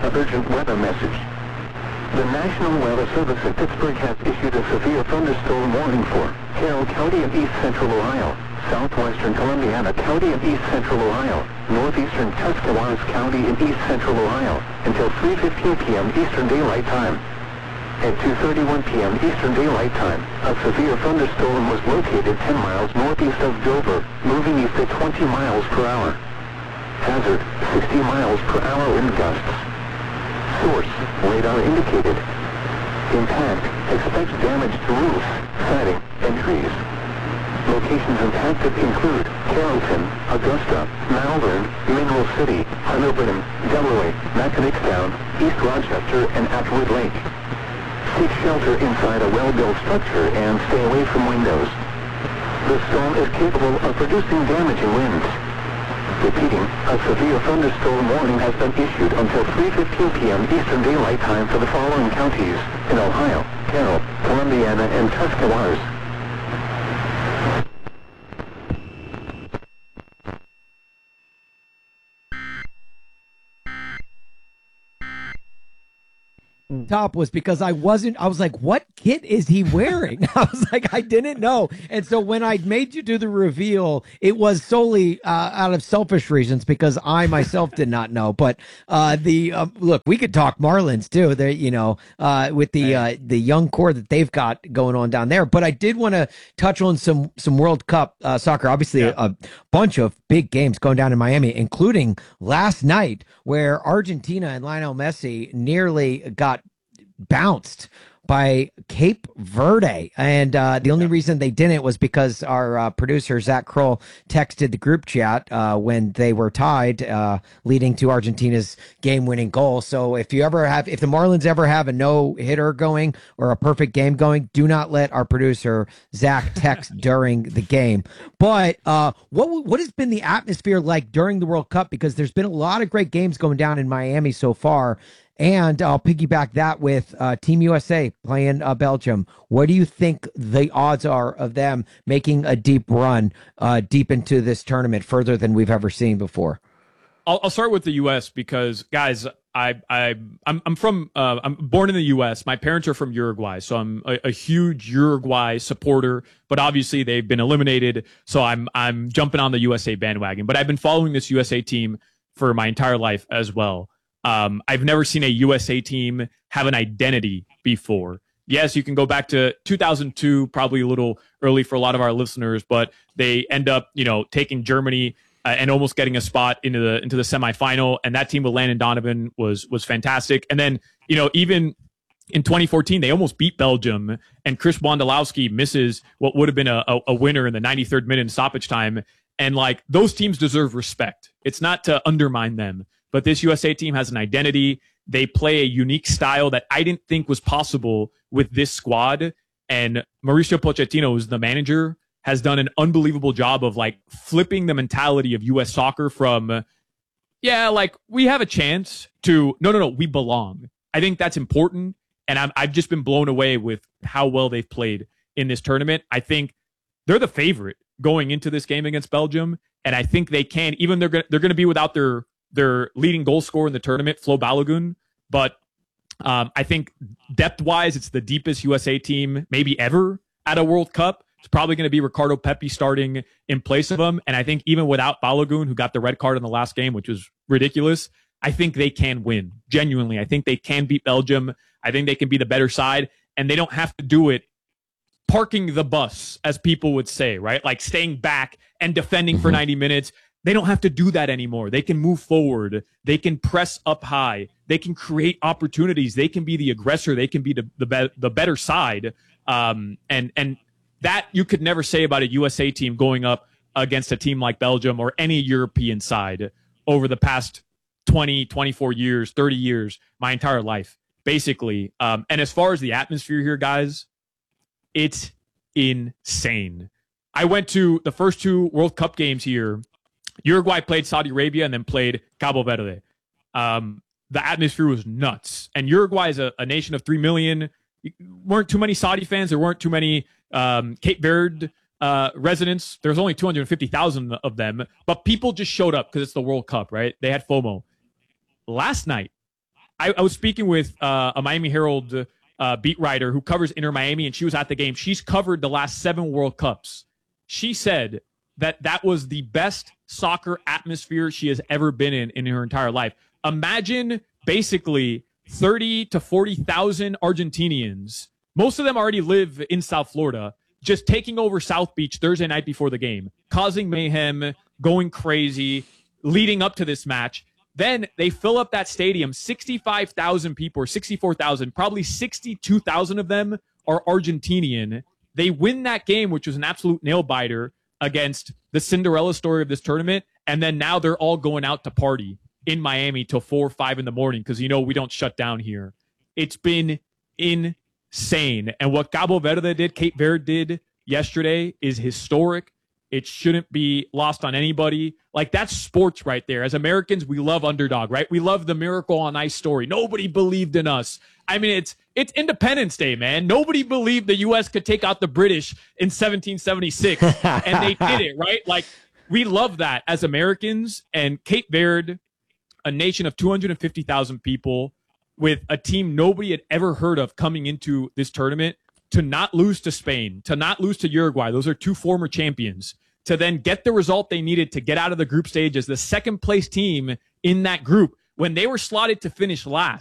of urgent weather message. The National Weather Service at Pittsburgh has issued a severe thunderstorm warning for Carroll County of East Central Ohio, southwestern Columbiana County of East Central Ohio, northeastern Tuscarawas County in East Central Ohio, until 3:15 p.m. Eastern Daylight Time. At 2:31 p.m. Eastern Daylight Time, a severe thunderstorm was located 10 miles northeast of Dover, moving east at 20 miles per hour. Hazard, 60 miles per hour wind gusts. Source, radar indicated. Impact, expect damage to roofs, siding, and trees. Locations impacted include Carrollton, Augusta, Malvern, Mineral City, Hunter Brenham, Delaware, Mechanicstown, East Rochester, and Atwood Lake. Seek shelter inside a well-built structure and stay away from windows. The storm is capable of producing damaging winds. Repeating, a severe thunderstorm warning has been issued until 3:15 p.m. Eastern Daylight Time for the following counties in Ohio: Carroll, Columbiana, and Tuscarawas. Top was because I was like, what kit is he wearing? I was like, I didn't know. And so when I made you do the reveal, it was solely out of selfish reasons because I myself did not know. But look, we could talk Marlins too. They, with the young core that they've got going on down there. But I did want to touch on some World Cup soccer. Obviously, a bunch of big games going down in Miami, including last night where Argentina and Lionel Messi nearly got bounced by Cape Verde. And the only reason they didn't was because our producer, Zach Kroll, texted the group chat when they were tied, leading to Argentina's game-winning goal. So if the Marlins ever have a no-hitter going or a perfect game going, do not let our producer, Zach, text during the game. But what has been the atmosphere like during the World Cup? Because there's been a lot of great games going down in Miami so far. And I'll piggyback that with Team USA playing Belgium. What do you think the odds are of them making a deep run deep into this tournament, further than we've ever seen before? I'll start with the U.S. because, guys, I'm born in the U.S. My parents are from Uruguay, so I'm a huge Uruguay supporter. But obviously, they've been eliminated, so I'm jumping on the USA bandwagon. But I've been following this USA team for my entire life as well. I've never seen a USA team have an identity before. Yes, you can go back to 2002, probably a little early for a lot of our listeners, but they end up, taking Germany and almost getting a spot into the semifinal. And that team with Landon Donovan was fantastic. And then, even in 2014, they almost beat Belgium, and Chris Wondolowski misses what would have been a winner in the 93rd minute in stoppage time. And those teams deserve respect. It's not to undermine them. But this USA team has an identity. They play a unique style that I didn't think was possible with this squad. And Mauricio Pochettino, who's the manager, has done an unbelievable job of flipping the mentality of US soccer from, we have a chance to, no, we belong. I think that's important. And I've just been blown away with how well they've played in this tournament. I think they're the favorite going into this game against Belgium. And I think they can, even they're going to be without their leading goal scorer in the tournament, Flo Balogun. But I think depth-wise, it's the deepest USA team maybe ever at a World Cup. It's probably going to be Ricardo Pepi starting in place of him. And I think even without Balogun, who got the red card in the last game, which was ridiculous, I think they can win. Genuinely, I think they can beat Belgium. I think they can be the better side. And they don't have to do it parking the bus, as people would say, right? Staying back and defending for 90 minutes. They don't have to do that anymore. They can move forward. They can press up high. They can create opportunities. They can be the aggressor. They can be the better side. And that you could never say about a USA team going up against a team like Belgium or any European side over the past 20, 24 years, 30 years, my entire life, basically. And as far as the atmosphere here, guys, it's insane. I went to the first two World Cup games here. Uruguay played Saudi Arabia and then played Cabo Verde. The atmosphere was nuts. And Uruguay is a nation of 3 million. Weren't too many Saudi fans. There weren't too many Cape Verde residents. There's only 250,000 of them. But people just showed up because it's the World Cup, right? They had FOMO. Last night, I was speaking with a Miami Herald beat writer who covers Inter Miami, and she was at the game. She's covered the last 7 World Cups. She said that was the best soccer atmosphere she has ever been in her entire life. Imagine basically 30 to 40,000 Argentinians. Most of them already live in South Florida, just taking over South Beach Thursday night before the game, causing mayhem, going crazy, leading up to this match. Then they fill up that stadium, 65,000 people or 64,000, probably 62,000 of them are Argentinian. They win that game, which was an absolute nail biter against the Cinderella story of this tournament. And then now they're all going out to party in Miami till 4 or 5 in the morning because, we don't shut down here. It's been insane. And what Cabo Verde did, Cape Verde did yesterday is historic. It shouldn't be lost on anybody. Like, that's sports right there. As Americans, we love underdog, right? We love the Miracle on Ice story. Nobody believed in us. I mean, it's Independence Day, man. Nobody believed the U.S. could take out the British in 1776, and they did it, right? Like, we love that as Americans. And Cape Verde, a nation of 250,000 people with a team nobody had ever heard of coming into this tournament, to not lose to Spain, to not lose to Uruguay. Those are 2 former champions. To then get the result they needed to get out of the group stage as the second place team in that group when they were slotted to finish last.